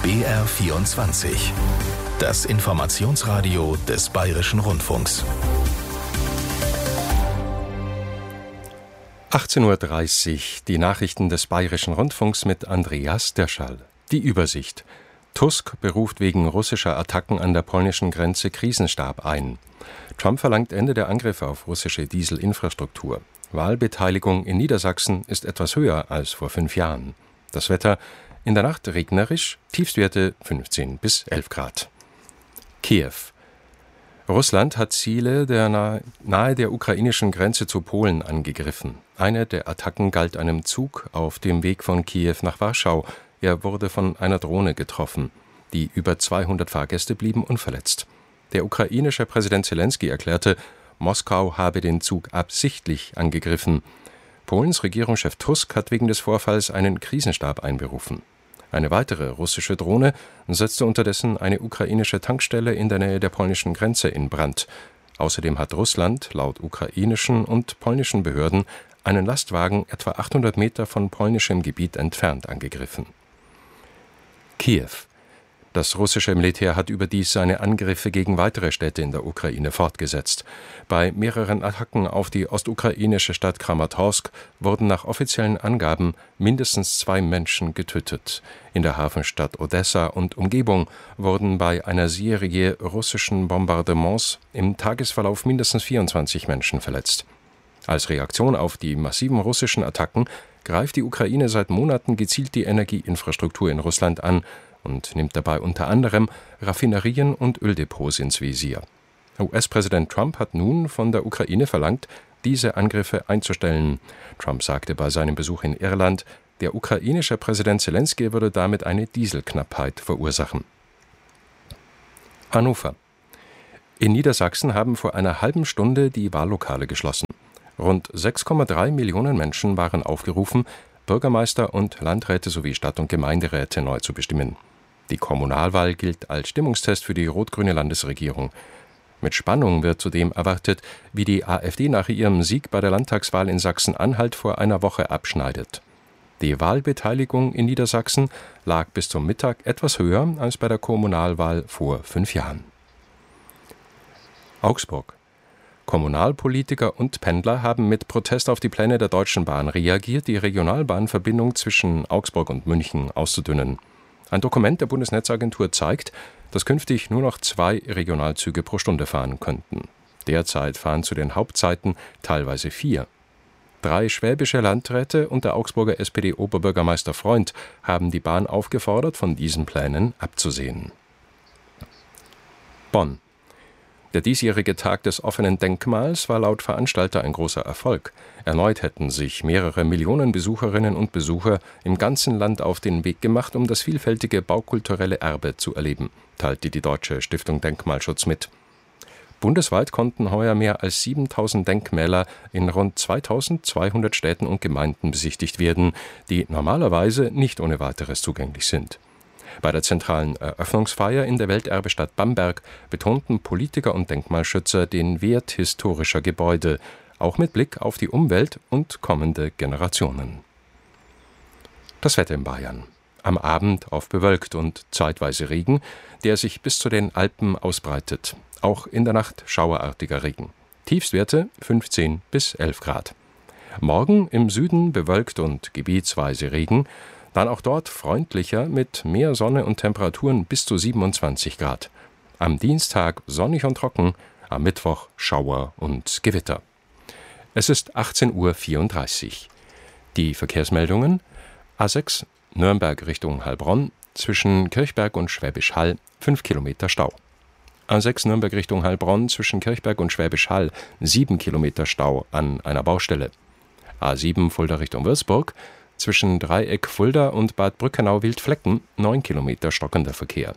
BR24. Das Informationsradio des Bayerischen Rundfunks. 18:30 Uhr, die Nachrichten des Bayerischen Rundfunks mit Andreas Derschall. Die Übersicht. Tusk beruft wegen russischer Attacken an der polnischen Grenze Krisenstab ein. Trump verlangt Ende der Angriffe auf russische Dieselinfrastruktur. Wahlbeteiligung in Niedersachsen ist etwas höher als vor 5 Jahren. Das Wetter: in der Nacht regnerisch, Tiefstwerte 15 bis 11 Grad. Kiew. Russland hat Ziele nahe der ukrainischen Grenze zu Polen angegriffen. Eine der Attacken galt einem Zug auf dem Weg von Kiew nach Warschau. Er wurde von einer Drohne getroffen. Die über 200 Fahrgäste blieben unverletzt. Der ukrainische Präsident Zelensky erklärte, Moskau habe den Zug absichtlich angegriffen. Polens Regierungschef Tusk hat wegen des Vorfalls einen Krisenstab einberufen. Eine weitere russische Drohne setzte unterdessen eine ukrainische Tankstelle in der Nähe der polnischen Grenze in Brand. Außerdem hat Russland laut ukrainischen und polnischen Behörden einen Lastwagen etwa 800 Meter von polnischem Gebiet entfernt angegriffen. Kiew. Das russische Militär hat überdies seine Angriffe gegen weitere Städte in der Ukraine fortgesetzt. Bei mehreren Attacken auf die ostukrainische Stadt Kramatorsk wurden nach offiziellen Angaben mindestens 2 Menschen getötet. In der Hafenstadt Odessa und Umgebung wurden bei einer Serie russischen Bombardements im Tagesverlauf mindestens 24 Menschen verletzt. Als Reaktion auf die massiven russischen Attacken greift die Ukraine seit Monaten gezielt die Energieinfrastruktur in Russland an und nimmt dabei unter anderem Raffinerien und Öldepots ins Visier. US-Präsident Trump hat nun von der Ukraine verlangt, diese Angriffe einzustellen. Trump sagte bei seinem Besuch in Irland, der ukrainische Präsident Zelensky würde damit eine Dieselknappheit verursachen. Hannover. In Niedersachsen haben vor einer halben Stunde die Wahllokale geschlossen. Rund 6,3 Millionen Menschen waren aufgerufen, Bürgermeister und Landräte sowie Stadt- und Gemeinderäte neu zu bestimmen. Die Kommunalwahl gilt als Stimmungstest für die rot-grüne Landesregierung. Mit Spannung wird zudem erwartet, wie die AfD nach ihrem Sieg bei der Landtagswahl in Sachsen-Anhalt vor einer Woche abschneidet. Die Wahlbeteiligung in Niedersachsen lag bis zum Mittag etwas höher als bei der Kommunalwahl vor 5 Jahren. Augsburg. Kommunalpolitiker und Pendler haben mit Protest auf die Pläne der Deutschen Bahn reagiert, die Regionalbahnverbindung zwischen Augsburg und München auszudünnen. Ein Dokument der Bundesnetzagentur zeigt, dass künftig nur noch 2 Regionalzüge pro Stunde fahren könnten. Derzeit fahren zu den Hauptzeiten teilweise 4. 3 schwäbische Landräte und der Augsburger SPD-Oberbürgermeister Freund haben die Bahn aufgefordert, von diesen Plänen abzusehen. Bonn. Der diesjährige Tag des offenen Denkmals war laut Veranstalter ein großer Erfolg. Erneut hätten sich mehrere Millionen Besucherinnen und Besucher im ganzen Land auf den Weg gemacht, um das vielfältige baukulturelle Erbe zu erleben, teilte die Deutsche Stiftung Denkmalschutz mit. Bundesweit konnten heuer mehr als 7.000 Denkmäler in rund 2.200 Städten und Gemeinden besichtigt werden, die normalerweise nicht ohne weiteres zugänglich sind. Bei der zentralen Eröffnungsfeier in der Welterbestadt Bamberg betonten Politiker und Denkmalschützer den Wert historischer Gebäude, auch mit Blick auf die Umwelt und kommende Generationen. Das Wetter in Bayern. Am Abend oft bewölkt und zeitweise Regen, der sich bis zu den Alpen ausbreitet. Auch in der Nacht schauerartiger Regen. Tiefstwerte 15 bis 11 Grad. Morgen im Süden bewölkt und gebietsweise Regen, dann auch dort freundlicher mit mehr Sonne und Temperaturen bis zu 27 Grad. Am Dienstag sonnig und trocken, am Mittwoch Schauer und Gewitter. Es ist 18:34 Uhr. Die Verkehrsmeldungen: A6 Nürnberg Richtung Heilbronn, zwischen Kirchberg und Schwäbisch Hall 5 Kilometer Stau. A6 Nürnberg Richtung Heilbronn, zwischen Kirchberg und Schwäbisch Hall 7 Kilometer Stau an einer Baustelle. A7 Fulda Richtung Würzburg, zwischen Dreieck Fulda und Bad Brückenau-Wildflecken 9 Kilometer stockender Verkehr.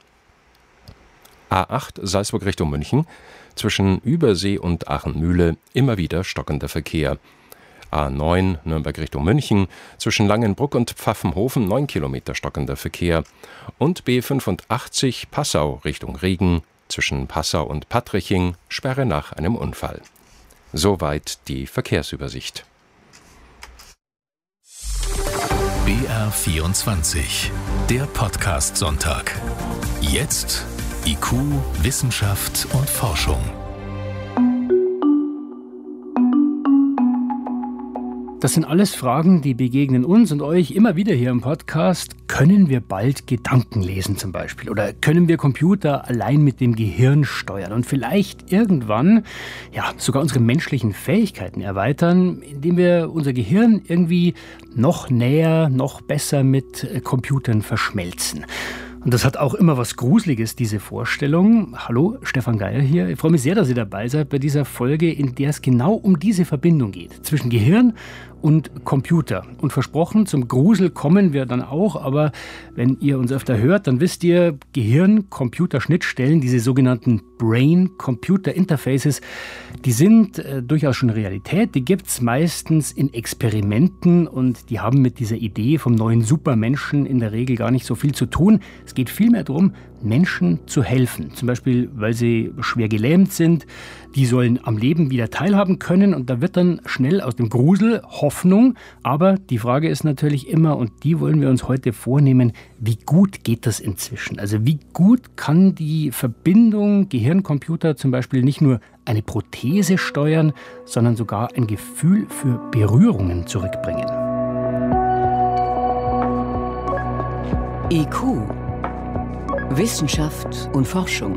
A8 Salzburg Richtung München, zwischen Übersee und Aachen-Mühle immer wieder stockender Verkehr. A9 Nürnberg Richtung München, zwischen Langenbruck und Pfaffenhofen 9 Kilometer stockender Verkehr. Und B85 Passau Richtung Regen, zwischen Passau und Patriching Sperre nach einem Unfall. Soweit die Verkehrsübersicht. BR24, der Podcast-Sonntag. Jetzt IQ, Wissenschaft und Forschung. Das sind alles Fragen, die begegnen uns und euch immer wieder hier im Podcast. Können wir bald Gedanken lesen zum Beispiel? Oder können wir Computer allein mit dem Gehirn steuern? Und vielleicht irgendwann sogar unsere menschlichen Fähigkeiten erweitern, indem wir unser Gehirn irgendwie noch näher, noch besser mit Computern verschmelzen. Und das hat auch immer was Gruseliges, diese Vorstellung. Hallo, Stefan Geier hier. Ich freue mich sehr, dass ihr dabei seid bei dieser Folge, in der es genau um diese Verbindung geht. Zwischen Gehirn und Computer. Und versprochen, zum Grusel kommen wir dann auch. Aber wenn ihr uns öfter hört, dann wisst ihr, Gehirn-Computer-Schnittstellen, diese sogenannten Brain-Computer-Interfaces, die sind durchaus schon Realität. Die gibt es meistens in Experimenten und die haben mit dieser Idee vom neuen Supermenschen in der Regel gar nicht so viel zu tun. Es geht vielmehr darum, Menschen zu helfen. Zum Beispiel, weil sie schwer gelähmt sind. Die sollen am Leben wieder teilhaben können. Und da wird dann schnell aus dem Grusel Hoffnung. Aber die Frage ist natürlich immer, und die wollen wir uns heute vornehmen, wie gut geht das inzwischen? Also wie gut kann die Verbindung Gehirn-Computer zum Beispiel nicht nur eine Prothese steuern, sondern sogar ein Gefühl für Berührungen zurückbringen? IQ, Wissenschaft und Forschung.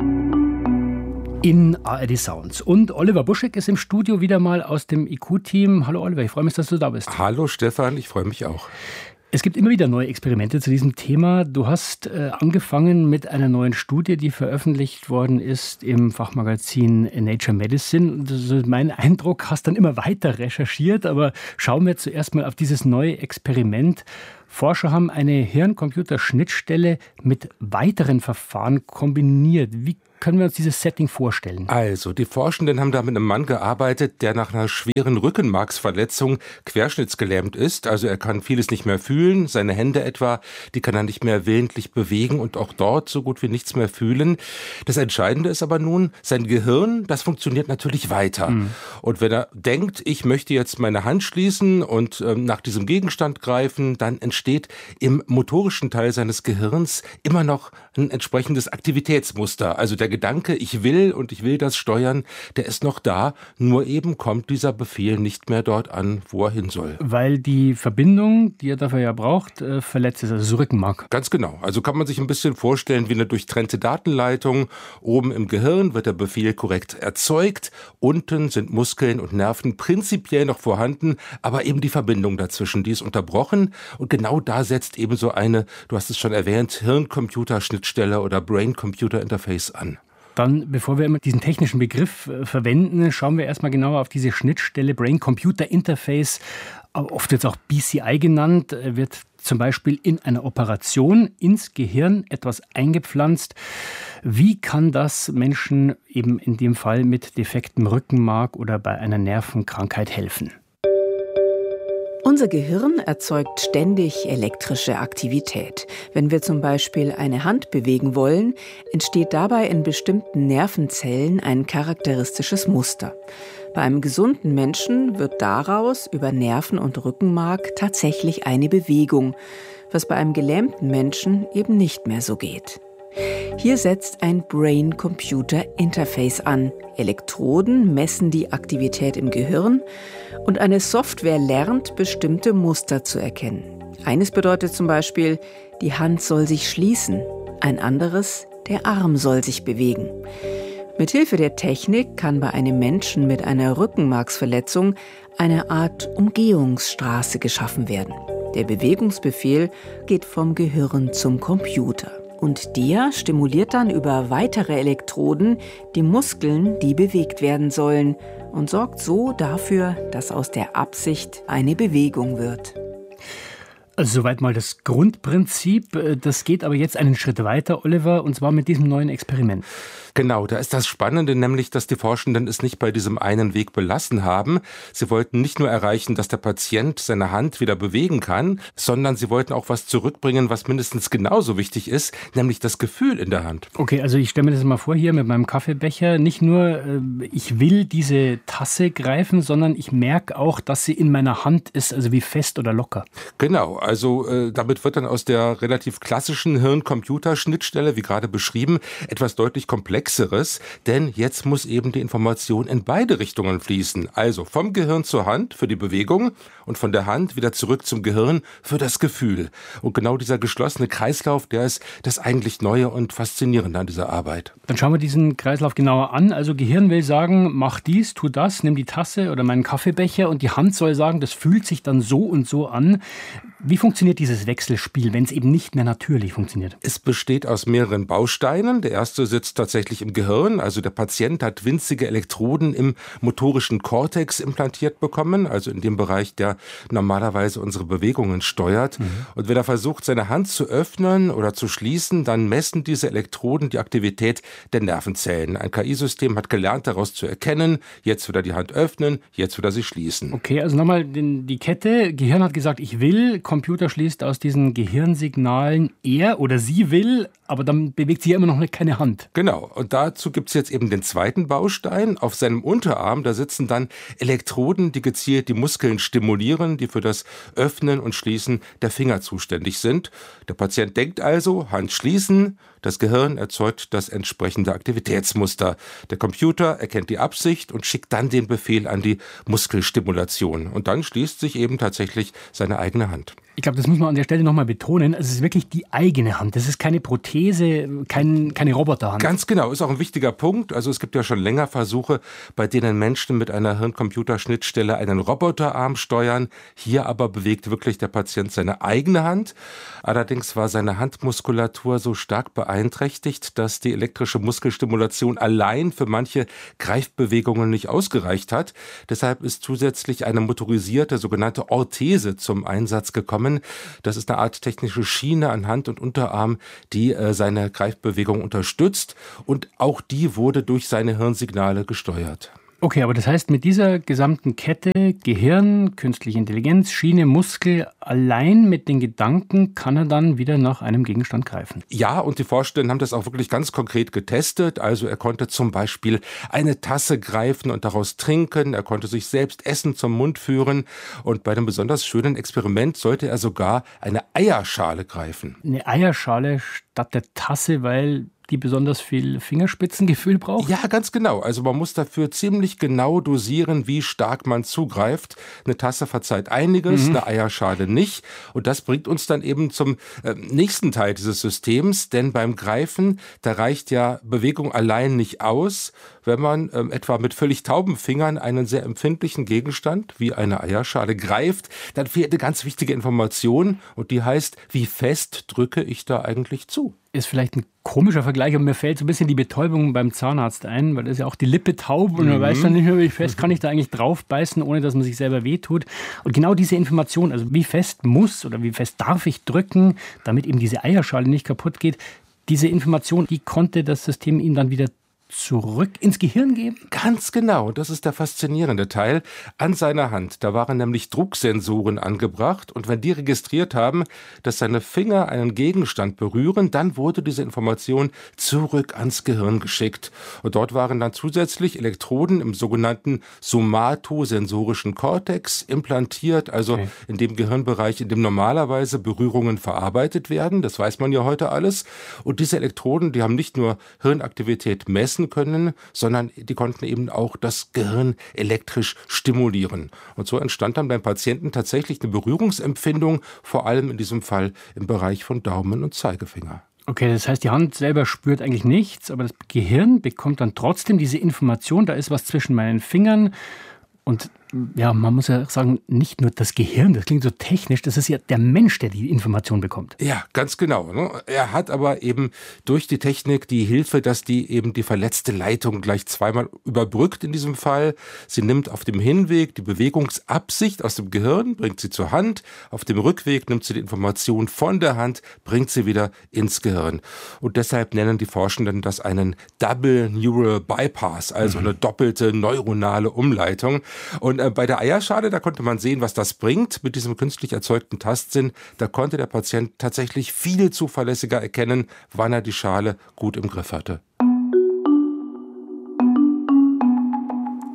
In ARD Sounds. Und Oliver Buschek ist im Studio wieder mal aus dem IQ-Team. Hallo Oliver, ich freue mich, dass du da bist. Hallo Stefan, ich freue mich auch. Es gibt immer wieder neue Experimente zu diesem Thema. Du hast angefangen mit einer neuen Studie, die veröffentlicht worden ist im Fachmagazin Nature Medicine. Das ist mein Eindruck, hast dann immer weiter recherchiert. Aber schauen wir zuerst mal auf dieses neue Experiment. Forscher haben eine Hirn-Computer-Schnittstelle mit weiteren Verfahren kombiniert. Wie können wir uns dieses Setting vorstellen? Also, die Forschenden haben da mit einem Mann gearbeitet, der nach einer schweren Rückenmarksverletzung querschnittsgelähmt ist. Also er kann vieles nicht mehr fühlen, seine Hände etwa, die kann er nicht mehr willentlich bewegen und auch dort so gut wie nichts mehr fühlen. Das Entscheidende ist aber nun, sein Gehirn, das funktioniert natürlich weiter. Und wenn er denkt, ich möchte jetzt meine Hand schließen und nach diesem Gegenstand greifen, dann entsteht im motorischen Teil seines Gehirns immer noch ein entsprechendes Aktivitätsmuster. Also der Gedanke, ich will das steuern, der ist noch da, nur eben kommt dieser Befehl nicht mehr dort an, wo er hin soll. Weil die Verbindung, die er dafür ja braucht, verletzt ist, also das Rückenmark. Ganz genau. Also kann man sich ein bisschen vorstellen wie eine durchtrennte Datenleitung. Oben im Gehirn wird der Befehl korrekt erzeugt, unten sind Muskeln und Nerven prinzipiell noch vorhanden, aber eben die Verbindung dazwischen, die ist unterbrochen und genau da setzt eben so eine, du hast es schon erwähnt, Hirn-Computer-Schnittstelle oder Brain-Computer-Interface an. Dann, bevor wir immer diesen technischen Begriff verwenden, schauen wir erstmal genauer auf diese Schnittstelle Brain-Computer-Interface, oft jetzt auch BCI genannt, wird zum Beispiel in einer Operation ins Gehirn etwas eingepflanzt. Wie kann das Menschen eben in dem Fall mit defektem Rückenmark oder bei einer Nervenkrankheit helfen? Unser Gehirn erzeugt ständig elektrische Aktivität. Wenn wir zum Beispiel eine Hand bewegen wollen, entsteht dabei in bestimmten Nervenzellen ein charakteristisches Muster. Bei einem gesunden Menschen wird daraus über Nerven und Rückenmark tatsächlich eine Bewegung, was bei einem gelähmten Menschen eben nicht mehr so geht. Hier setzt ein Brain-Computer-Interface an. Elektroden messen die Aktivität im Gehirn und eine Software lernt, bestimmte Muster zu erkennen. Eines bedeutet zum Beispiel, die Hand soll sich schließen, ein anderes, der Arm soll sich bewegen. Mithilfe der Technik kann bei einem Menschen mit einer Rückenmarksverletzung eine Art Umgehungsstraße geschaffen werden. Der Bewegungsbefehl geht vom Gehirn zum Computer. Und der stimuliert dann über weitere Elektroden die Muskeln, die bewegt werden sollen, und sorgt so dafür, dass aus der Absicht eine Bewegung wird. Also soweit mal das Grundprinzip. Das geht aber jetzt einen Schritt weiter, Oliver, und zwar mit diesem neuen Experiment. Genau, da ist das Spannende, nämlich, dass die Forschenden es nicht bei diesem einen Weg belassen haben. Sie wollten nicht nur erreichen, dass der Patient seine Hand wieder bewegen kann, sondern sie wollten auch was zurückbringen, was mindestens genauso wichtig ist, nämlich das Gefühl in der Hand. Okay, also ich stelle mir das mal vor hier mit meinem Kaffeebecher. Nicht nur, ich will diese Tasse greifen, sondern ich merke auch, dass sie in meiner Hand ist, also wie fest oder locker. Genau, also damit wird dann aus der relativ klassischen Hirn-Computer-Schnittstelle, wie gerade beschrieben, etwas deutlich Komplexeres, denn jetzt muss eben die Information in beide Richtungen fließen. Also vom Gehirn zur Hand für die Bewegung und von der Hand wieder zurück zum Gehirn für das Gefühl. Und genau dieser geschlossene Kreislauf, der ist das eigentlich Neue und Faszinierende an dieser Arbeit. Dann schauen wir diesen Kreislauf genauer an. Also Gehirn will sagen, mach dies, tu das, nimm die Tasse oder meinen Kaffeebecher, und die Hand soll sagen, das fühlt sich dann so und so an. Wie funktioniert dieses Wechselspiel, wenn es eben nicht mehr natürlich funktioniert? Es besteht aus mehreren Bausteinen. Der erste sitzt tatsächlich im Gehirn. Also der Patient hat winzige Elektroden im motorischen Kortex implantiert bekommen, also in dem Bereich, der normalerweise unsere Bewegungen steuert. Und wenn er versucht, seine Hand zu öffnen oder zu schließen, dann messen diese Elektroden die Aktivität der Nervenzellen. Ein KI-System hat gelernt, daraus zu erkennen, jetzt wird er die Hand öffnen, jetzt wird er sie schließen. Okay, also nochmal die Kette. Gehirn hat gesagt, ich will. Computer schließt aus diesen Gehirnsignalen, er oder sie will, aber dann bewegt sie ja immer noch keine Hand. Genau, und dazu gibt es jetzt eben den zweiten Baustein. Auf seinem Unterarm, da sitzen dann Elektroden, die gezielt die Muskeln stimulieren, die für das Öffnen und Schließen der Finger zuständig sind. Der Patient denkt also, Hand schließen, das Gehirn erzeugt das entsprechende Aktivitätsmuster. Der Computer erkennt die Absicht und schickt dann den Befehl an die Muskelstimulation. Und dann schließt sich eben tatsächlich seine eigene Hand. Ich glaube, das muss man an der Stelle nochmal betonen. Es ist wirklich die eigene Hand. Das ist keine Prothese, keine Roboterhand. Ganz genau, ist auch ein wichtiger Punkt. Also es gibt ja schon länger Versuche, bei denen Menschen mit einer Hirn-Computer-Schnittstelle einen Roboterarm steuern. Hier aber bewegt wirklich der Patient seine eigene Hand. Allerdings war seine Handmuskulatur so stark beeinträchtigt, dass die elektrische Muskelstimulation allein für manche Greifbewegungen nicht ausgereicht hat. Deshalb ist zusätzlich eine motorisierte sogenannte Orthese zum Einsatz gekommen. Das ist eine Art technische Schiene an Hand und Unterarm, die seine Greifbewegung unterstützt, und auch die wurde durch seine Hirnsignale gesteuert. Okay, aber das heißt, mit dieser gesamten Kette, Gehirn, künstliche Intelligenz, Schiene, Muskel, allein mit den Gedanken kann er dann wieder nach einem Gegenstand greifen. Ja, und die Forscher haben das auch wirklich ganz konkret getestet. Also er konnte zum Beispiel eine Tasse greifen und daraus trinken. Er konnte sich selbst Essen zum Mund führen. Und bei einem besonders schönen Experiment sollte er sogar eine Eierschale greifen. Eine Eierschale statt der Tasse, weil die besonders viel Fingerspitzengefühl braucht? Ja, ganz genau. Also man muss dafür ziemlich genau dosieren, wie stark man zugreift. Eine Tasse verzeiht einiges, eine Eierschale nicht. Und das bringt uns dann eben zum nächsten Teil dieses Systems. Denn beim Greifen, da reicht ja Bewegung allein nicht aus. Wenn man etwa mit völlig tauben Fingern einen sehr empfindlichen Gegenstand wie eine Eierschale greift, dann fehlt eine ganz wichtige Information. Und die heißt, wie fest drücke ich da eigentlich zu? Ist vielleicht ein komischer Vergleich, aber mir fällt so ein bisschen die Betäubung beim Zahnarzt ein, weil da ist ja auch die Lippe taub und man weiß dann nicht mehr, wie fest kann ich da eigentlich drauf beißen, ohne dass man sich selber wehtut. Und genau diese Information, also wie fest muss oder wie fest darf ich drücken, damit eben diese Eierschale nicht kaputt geht, diese Information, die konnte das System ihm dann wieder zurück ins Gehirn geben? Ganz genau, das ist der faszinierende Teil. An seiner Hand, da waren nämlich Drucksensoren angebracht, und wenn die registriert haben, dass seine Finger einen Gegenstand berühren, dann wurde diese Information zurück ans Gehirn geschickt. Und dort waren dann zusätzlich Elektroden im sogenannten somatosensorischen Kortex implantiert, also in dem Gehirnbereich, in dem normalerweise Berührungen verarbeitet werden. Das weiß man ja heute alles. Und diese Elektroden, die haben nicht nur Hirnaktivität messen können, sondern die konnten eben auch das Gehirn elektrisch stimulieren. Und so entstand dann beim Patienten tatsächlich eine Berührungsempfindung, vor allem in diesem Fall im Bereich von Daumen und Zeigefinger. Okay, das heißt, die Hand selber spürt eigentlich nichts, aber das Gehirn bekommt dann trotzdem diese Information, da ist was zwischen meinen Fingern. Und ja, man muss ja sagen, nicht nur das Gehirn, das klingt so technisch, das ist ja der Mensch, der die Information bekommt. Ja, ganz genau. Ne? Er hat aber eben durch die Technik die Hilfe, dass die eben die verletzte Leitung gleich zweimal überbrückt in diesem Fall. Sie nimmt auf dem Hinweg die Bewegungsabsicht aus dem Gehirn, bringt sie zur Hand. Auf dem Rückweg nimmt sie die Information von der Hand, bringt sie wieder ins Gehirn. Und deshalb nennen die Forschenden das einen Double Neural Bypass, also eine doppelte neuronale Umleitung. Und bei der Eierschale, da konnte man sehen, was das bringt mit diesem künstlich erzeugten Tastsinn. Da konnte der Patient tatsächlich viel zuverlässiger erkennen, wann er die Schale gut im Griff hatte.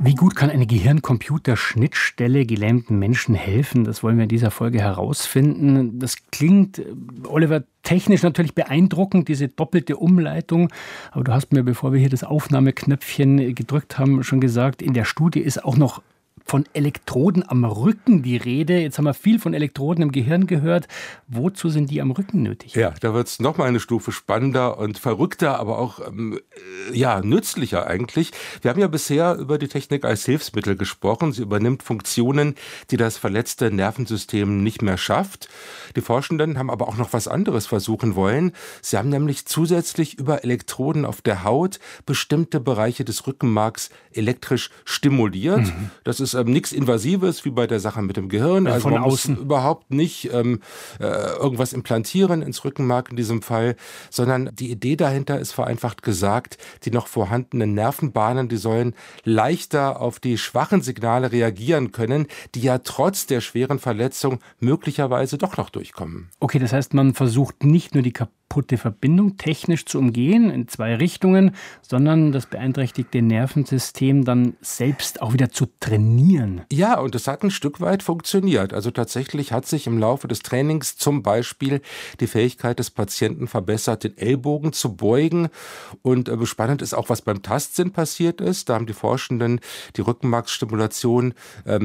Wie gut kann eine Gehirn-Computer-Schnittstelle gelähmten Menschen helfen? Das wollen wir in dieser Folge herausfinden. Das klingt, Oliver, technisch natürlich beeindruckend, diese doppelte Umleitung. Aber du hast mir, bevor wir hier das Aufnahmeknöpfchen gedrückt haben, schon gesagt, in der Studie ist auch noch von Elektroden am Rücken die Rede. Jetzt haben wir viel von Elektroden im Gehirn gehört. Wozu sind die am Rücken nötig? Ja, da wird es nochmal eine Stufe spannender und verrückter, aber auch nützlicher eigentlich. Wir haben ja bisher über die Technik als Hilfsmittel gesprochen. Sie übernimmt Funktionen, die das verletzte Nervensystem nicht mehr schafft. Die Forschenden haben aber auch noch was anderes versuchen wollen. Sie haben nämlich zusätzlich über Elektroden auf der Haut bestimmte Bereiche des Rückenmarks elektrisch stimuliert. Das ist nichts Invasives, wie bei der Sache mit dem Gehirn. Ja, also von man außen. muss überhaupt nicht irgendwas implantieren ins Rückenmark in diesem Fall, sondern die Idee dahinter ist vereinfacht gesagt, die noch vorhandenen Nervenbahnen, die sollen leichter auf die schwachen Signale reagieren können, die ja trotz der schweren Verletzung möglicherweise doch noch durchkommen. Okay, das heißt, man versucht nicht nur die kaputte Verbindung technisch zu umgehen, in zwei Richtungen, sondern das beeinträchtigte Nervensystem dann selbst auch wieder zu trainieren. Ja, und es hat ein Stück weit funktioniert. Also tatsächlich hat sich im Laufe des Trainings zum Beispiel die Fähigkeit des Patienten verbessert, den Ellbogen zu beugen. Und spannend ist auch, was beim Tastsinn passiert ist. Da haben die Forschenden die Rückenmarksstimulation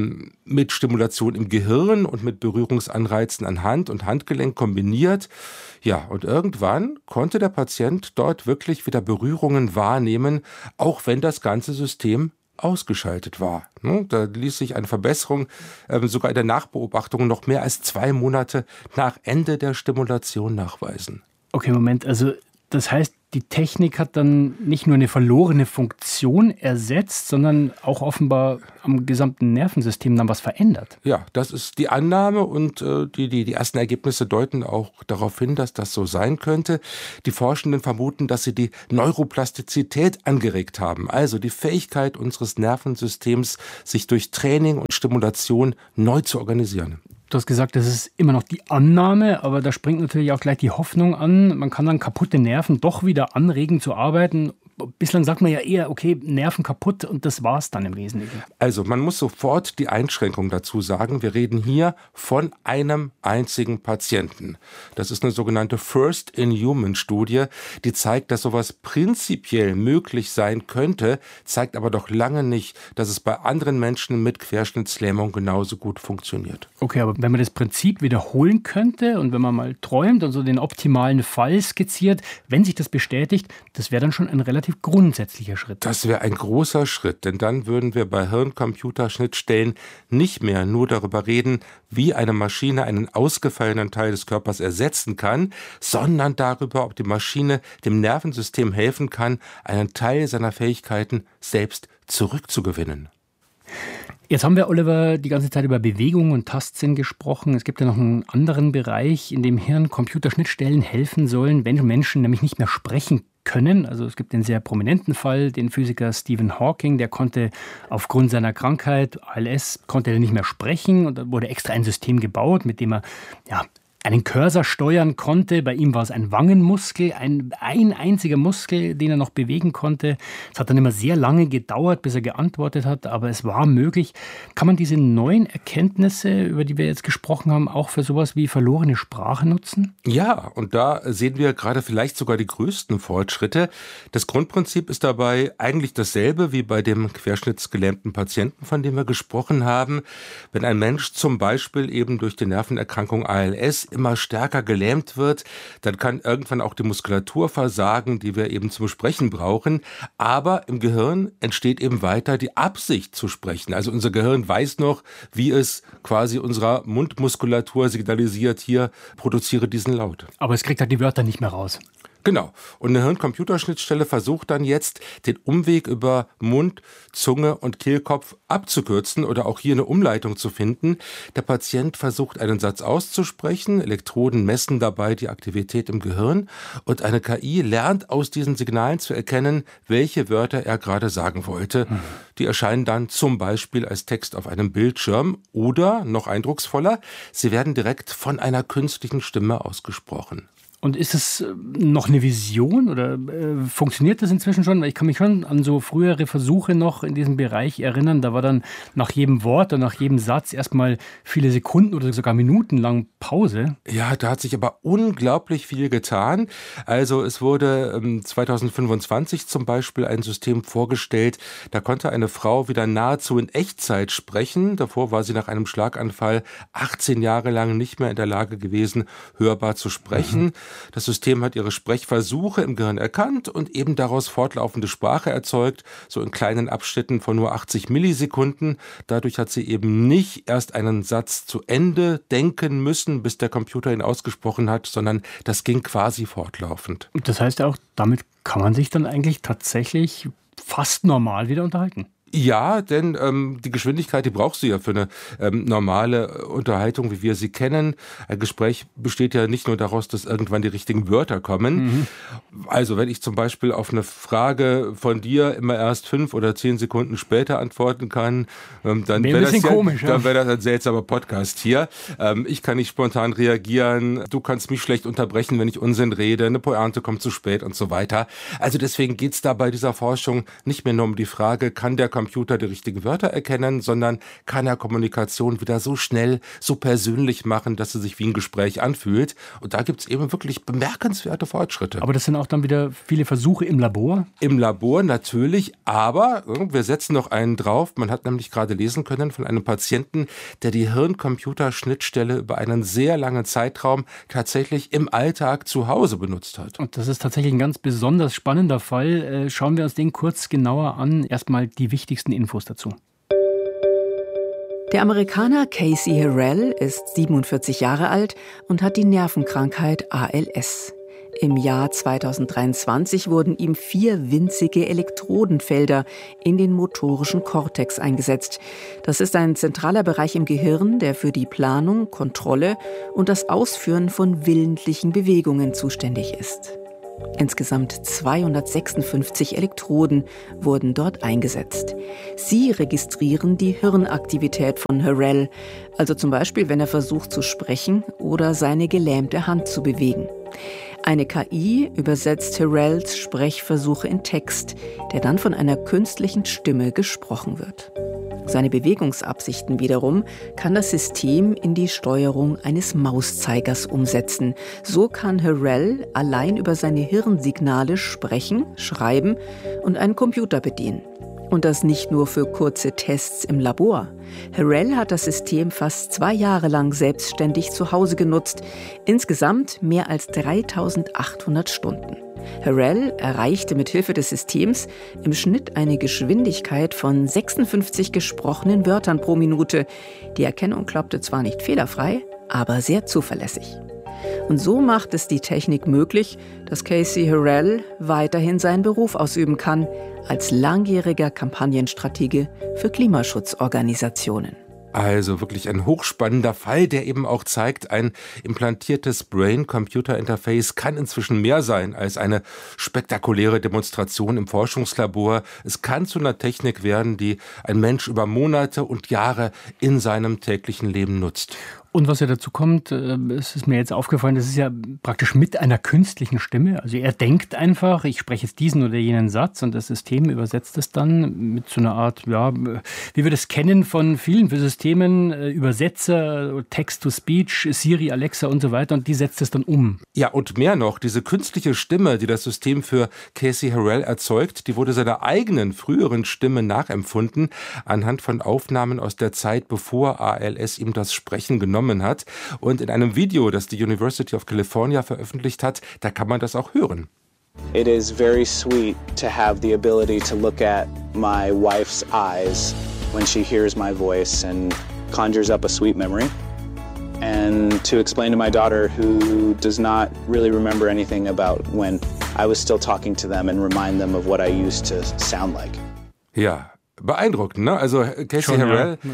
mit Stimulation im Gehirn und mit Berührungsanreizen an Hand und Handgelenk kombiniert. Ja, und irgendwann konnte der Patient dort wirklich wieder Berührungen wahrnehmen, auch wenn das ganze System ausgeschaltet war. Da ließ sich eine Verbesserung sogar in der Nachbeobachtung noch mehr als 2 Monate nach Ende der Stimulation nachweisen. Okay, Moment, also das heißt, die Technik hat dann nicht nur eine verlorene Funktion ersetzt, sondern auch offenbar am gesamten Nervensystem dann was verändert. Ja, das ist die Annahme und die ersten Ergebnisse deuten auch darauf hin, dass das so sein könnte. Die Forschenden vermuten, dass sie die Neuroplastizität angeregt haben, also die Fähigkeit unseres Nervensystems, sich durch Training und Stimulation neu zu organisieren. Du hast gesagt, das ist immer noch die Annahme, aber da springt natürlich auch gleich die Hoffnung an. Man kann dann kaputte Nerven doch wieder anregen zu arbeiten. Bislang sagt man ja eher, okay, Nerven kaputt und das war's dann im Wesentlichen. Also man muss sofort die Einschränkung dazu sagen. Wir reden hier von einem einzigen Patienten. Das ist eine sogenannte First-in-Human-Studie, die zeigt, dass sowas prinzipiell möglich sein könnte, zeigt aber doch lange nicht, dass es bei anderen Menschen mit Querschnittslähmung genauso gut funktioniert. Okay, aber wenn man das Prinzip wiederholen könnte und wenn man mal träumt und so den optimalen Fall skizziert, wenn sich das bestätigt, das wäre dann schon ein relativ grundsätzlicher Schritt. Das wäre ein großer Schritt, denn dann würden wir bei Hirn-Computer-Schnittstellen nicht mehr nur darüber reden, wie eine Maschine einen ausgefallenen Teil des Körpers ersetzen kann, sondern darüber, ob die Maschine dem Nervensystem helfen kann, einen Teil seiner Fähigkeiten selbst zurückzugewinnen. Jetzt haben wir, Oliver, die ganze Zeit über Bewegung und Tastsinn gesprochen. Es gibt ja noch einen anderen Bereich, in dem Hirn-Computer-Schnittstellen helfen sollen, wenn Menschen nämlich nicht mehr sprechen können. Also es gibt den sehr prominenten Fall, den Physiker Stephen Hawking, der konnte aufgrund seiner Krankheit, ALS, konnte er nicht mehr sprechen und da wurde extra ein System gebaut, mit dem er einen Cursor steuern konnte. Bei ihm war es ein Wangenmuskel, ein einziger Muskel, den er noch bewegen konnte. Es hat dann immer sehr lange gedauert, bis er geantwortet hat, aber es war möglich. Kann man diese neuen Erkenntnisse, über die wir jetzt gesprochen haben, auch für sowas wie verlorene Sprache nutzen? Ja, und da sehen wir gerade vielleicht sogar die größten Fortschritte. Das Grundprinzip ist dabei eigentlich dasselbe wie bei dem querschnittsgelähmten Patienten, von dem wir gesprochen haben. Wenn ein Mensch zum Beispiel eben durch die Nervenerkrankung ALS immer stärker gelähmt wird, dann kann irgendwann auch die Muskulatur versagen, die wir eben zum Sprechen brauchen. Aber im Gehirn entsteht eben weiter die Absicht zu sprechen. Also unser Gehirn weiß noch, wie es quasi unserer Mundmuskulatur signalisiert, hier produziere diesen Laut. Aber es kriegt halt die Wörter nicht mehr raus. Genau. Und eine Hirn-Computer-Schnittstelle versucht dann jetzt, den Umweg über Mund, Zunge und Kehlkopf abzukürzen oder auch hier eine Umleitung zu finden. Der Patient versucht, einen Satz auszusprechen. Elektroden messen dabei die Aktivität im Gehirn. Und eine KI lernt aus diesen Signalen zu erkennen, welche Wörter er gerade sagen wollte. Die erscheinen dann zum Beispiel als Text auf einem Bildschirm oder, noch eindrucksvoller, sie werden direkt von einer künstlichen Stimme ausgesprochen. Und ist es noch eine Vision oder funktioniert das inzwischen schon? Weil ich kann mich schon an so frühere Versuche noch in diesem Bereich erinnern. Da war dann nach jedem Wort und nach jedem Satz erstmal viele Sekunden oder sogar Minuten lang Pause. Ja, da hat sich aber unglaublich viel getan. Also es wurde 2025 zum Beispiel ein System vorgestellt, da konnte eine Frau wieder nahezu in Echtzeit sprechen. Davor war sie nach einem Schlaganfall 18 Jahre lang nicht mehr in der Lage gewesen, hörbar zu sprechen. Das System hat ihre Sprechversuche im Gehirn erkannt und eben daraus fortlaufende Sprache erzeugt, so in kleinen Abschnitten von nur 80 Millisekunden. Dadurch hat sie eben nicht erst einen Satz zu Ende denken müssen, bis der Computer ihn ausgesprochen hat, sondern das ging quasi fortlaufend. Das heißt auch, damit kann man sich dann eigentlich tatsächlich fast normal wieder unterhalten. Ja, denn die Geschwindigkeit, die brauchst du ja für eine normale Unterhaltung, wie wir sie kennen. Ein Gespräch besteht ja nicht nur daraus, dass irgendwann die richtigen Wörter kommen. Also wenn ich zum Beispiel auf eine Frage von dir immer erst 5 oder 10 Sekunden später antworten kann, dann wäre das komisch, dann wäre das ein seltsamer Podcast hier. Ich kann nicht spontan reagieren, du kannst mich schlecht unterbrechen, wenn ich Unsinn rede, eine Pointe kommt zu spät und so weiter. Also deswegen geht's da bei dieser Forschung nicht mehr nur um die Frage, kann der Computer die richtigen Wörter erkennen, sondern kann er Kommunikation wieder so schnell, so persönlich machen, dass sie sich wie ein Gespräch anfühlt. Und da gibt es eben wirklich bemerkenswerte Fortschritte. Aber das sind auch dann wieder viele Versuche im Labor? Im Labor natürlich, aber wir setzen noch einen drauf. Man hat nämlich gerade lesen können von einem Patienten, der die Hirn-Computer-Schnittstelle über einen sehr langen Zeitraum tatsächlich im Alltag zu Hause benutzt hat. Und das ist tatsächlich ein ganz besonders spannender Fall. Schauen wir uns den kurz genauer an. Erstmal die wichtigsten Infos dazu. Der Amerikaner Casey Harrell ist 47 Jahre alt und hat die Nervenkrankheit ALS. Im Jahr 2023 wurden ihm 4 winzige Elektrodenfelder in den motorischen Kortex eingesetzt. Das ist ein zentraler Bereich im Gehirn, der für die Planung, Kontrolle und das Ausführen von willentlichen Bewegungen zuständig ist. Insgesamt 256 Elektroden wurden dort eingesetzt. Sie registrieren die Hirnaktivität von Harrell, also zum Beispiel, wenn er versucht zu sprechen oder seine gelähmte Hand zu bewegen. Eine KI übersetzt Harrells Sprechversuche in Text, der dann von einer künstlichen Stimme gesprochen wird. Seine Bewegungsabsichten wiederum kann das System in die Steuerung eines Mauszeigers umsetzen. So kann Harrell allein über seine Hirnsignale sprechen, schreiben und einen Computer bedienen. Und das nicht nur für kurze Tests im Labor. Harrell hat das System fast 2 Jahre lang selbstständig zu Hause genutzt. Insgesamt mehr als 3.800 Stunden. Harrell erreichte mit Hilfe des Systems im Schnitt eine Geschwindigkeit von 56 gesprochenen Wörtern pro Minute. Die Erkennung klappte zwar nicht fehlerfrei, aber sehr zuverlässig. Und so macht es die Technik möglich, dass Casey Harrell weiterhin seinen Beruf ausüben kann, als langjähriger Kampagnenstratege für Klimaschutzorganisationen. Also wirklich ein hochspannender Fall, der eben auch zeigt, ein implantiertes Brain-Computer-Interface kann inzwischen mehr sein als eine spektakuläre Demonstration im Forschungslabor. Es kann zu einer Technik werden, die ein Mensch über Monate und Jahre in seinem täglichen Leben nutzt. Und was ja dazu kommt, es ist mir jetzt aufgefallen, das ist ja praktisch mit einer künstlichen Stimme. Also er denkt einfach, ich spreche jetzt diesen oder jenen Satz und das System übersetzt es dann mit so einer Art, ja, wie wir das kennen von vielen Systemen, Übersetzer, Text-to-Speech, Siri, Alexa und so weiter, und die setzt es dann um. Ja, und mehr noch, diese künstliche Stimme, die das System für Casey Harrell erzeugt, die wurde seiner eigenen früheren Stimme nachempfunden, anhand von Aufnahmen aus der Zeit, bevor ALS ihm das Sprechen genommen hat. Und in einem Video, das die University of California veröffentlicht hat, da kann man das auch hören. It is very sweet to have the ability to look at my wife's eyes when she hears my voice and conjures up a sweet memory. And to explain to my daughter, who does not really remember anything about when I was still talking to them, and remind them of what I used to sound like. Ja, beeindruckend, ne? Also Casey Harrell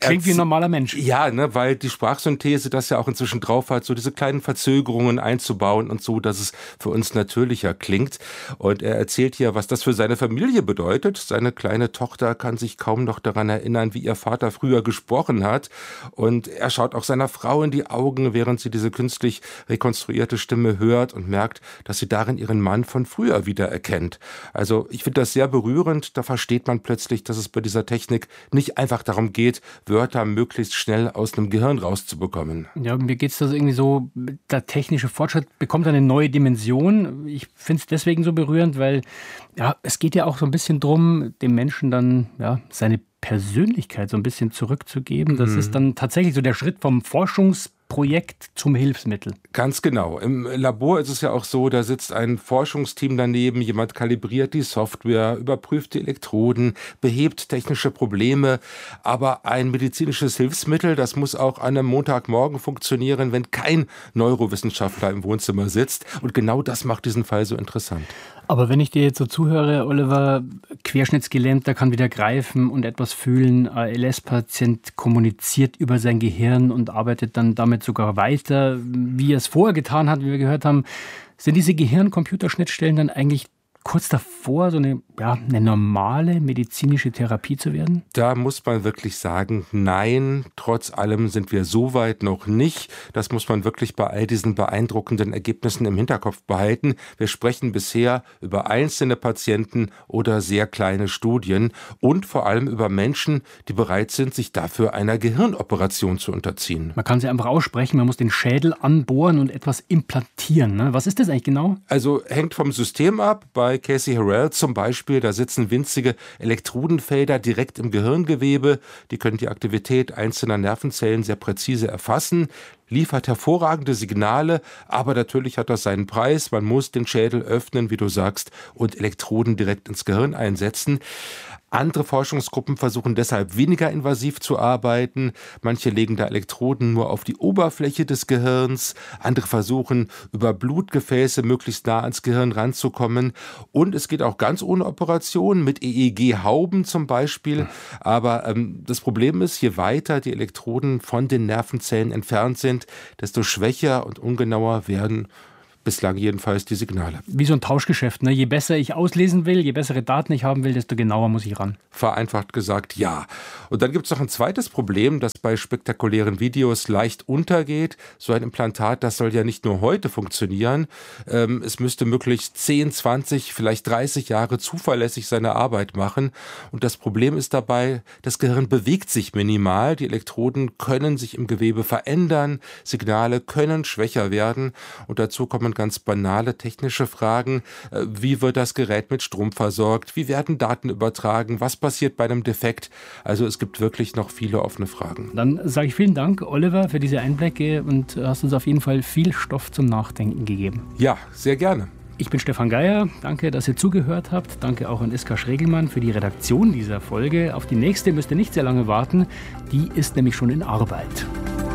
Klingt wie ein normaler Mensch. Ja, ne, weil die Sprachsynthese das ja auch inzwischen drauf hat, so diese kleinen Verzögerungen einzubauen und so, dass es für uns natürlicher klingt. Und er erzählt hier, was das für seine Familie bedeutet. Seine kleine Tochter kann sich kaum noch daran erinnern, wie ihr Vater früher gesprochen hat. Und er schaut auch seiner Frau in die Augen, während sie diese künstlich rekonstruierte Stimme hört und merkt, dass sie darin ihren Mann von früher wiedererkennt. Also ich finde das sehr berührend. Da versteht man plötzlich, dass es bei dieser Technik nicht einfach darum geht, Wörter möglichst schnell aus einem Gehirn rauszubekommen. Ja, mir geht es das irgendwie so, der technische Fortschritt bekommt eine neue Dimension. Ich finde es deswegen so berührend, weil ja, es geht ja auch so ein bisschen drum, dem Menschen dann seine Persönlichkeit so ein bisschen zurückzugeben. Das ist dann tatsächlich so der Schritt vom Forschungsprojekt zum Hilfsmittel. Ganz genau. Im Labor ist es ja auch so, da sitzt ein Forschungsteam daneben, jemand kalibriert die Software, überprüft die Elektroden, behebt technische Probleme. Aber ein medizinisches Hilfsmittel, das muss auch an einem Montagmorgen funktionieren, wenn kein Neurowissenschaftler im Wohnzimmer sitzt. Und genau das macht diesen Fall so interessant. Aber wenn ich dir jetzt so zuhöre, Oliver, Querschnittsgelähmter kann wieder greifen und etwas fühlen, ALS-Patient kommuniziert über sein Gehirn und arbeitet dann damit sogar weiter, wie er es vorher getan hat, wie wir gehört haben. Sind diese Gehirn-Computerschnittstellen dann eigentlich kurz davor, so eine normale medizinische Therapie zu werden? Da muss man wirklich sagen, nein, trotz allem sind wir so weit noch nicht. Das muss man wirklich bei all diesen beeindruckenden Ergebnissen im Hinterkopf behalten. Wir sprechen bisher über einzelne Patienten oder sehr kleine Studien und vor allem über Menschen, die bereit sind, sich dafür einer Gehirnoperation zu unterziehen. Man kann sie einfach aussprechen, man muss den Schädel anbohren und etwas implantieren. Ne? Was ist das eigentlich genau? Also hängt vom System ab. Bei Casey Harrell zum Beispiel, da sitzen winzige Elektrodenfelder direkt im Gehirngewebe. Die können die Aktivität einzelner Nervenzellen sehr präzise erfassen, liefert hervorragende Signale, aber natürlich hat das seinen Preis. Man muss den Schädel öffnen, wie du sagst, und Elektroden direkt ins Gehirn einsetzen. Andere Forschungsgruppen versuchen deshalb weniger invasiv zu arbeiten. Manche legen da Elektroden nur auf die Oberfläche des Gehirns. Andere versuchen, über Blutgefäße möglichst nah ans Gehirn ranzukommen. Und es geht auch ganz ohne Operation, mit EEG-Hauben zum Beispiel. Aber das Problem ist, je weiter die Elektroden von den Nervenzellen entfernt sind, desto schwächer und ungenauer werden bislang jedenfalls die Signale. Wie so ein Tauschgeschäft, ne? Je besser ich auslesen will, je bessere Daten ich haben will, desto genauer muss ich ran. Vereinfacht gesagt, ja. Und dann gibt es noch ein zweites Problem, das bei spektakulären Videos leicht untergeht. So ein Implantat, das soll ja nicht nur heute funktionieren. Es müsste möglichst 10, 20, vielleicht 30 Jahre zuverlässig seine Arbeit machen. Und das Problem ist dabei, das Gehirn bewegt sich minimal. Die Elektroden können sich im Gewebe verändern. Signale können schwächer werden. Und dazu kommen ganz banale technische Fragen. Wie wird das Gerät mit Strom versorgt? Wie werden Daten übertragen? Was passiert bei einem Defekt? Also es gibt wirklich noch viele offene Fragen. Dann sage ich vielen Dank, Oliver, für diese Einblicke und hast uns auf jeden Fall viel Stoff zum Nachdenken gegeben. Ja, sehr gerne. Ich bin Stefan Geier. Danke, dass ihr zugehört habt. Danke auch an Iska Schregelmann für die Redaktion dieser Folge. Auf die nächste müsst ihr nicht sehr lange warten. Die ist nämlich schon in Arbeit.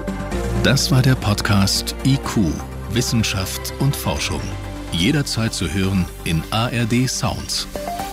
Das war der Podcast IQ. Wissenschaft und Forschung. Jederzeit zu hören in ARD Sounds.